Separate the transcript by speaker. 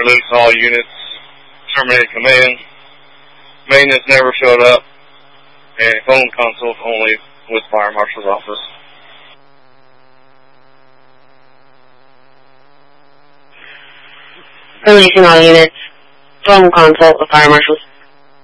Speaker 1: Release all units. Terminate command. Maintenance never showed up. And phone consult only with Fire Marshal's office.
Speaker 2: Releasing all units. Phone consult with Fire Marshals.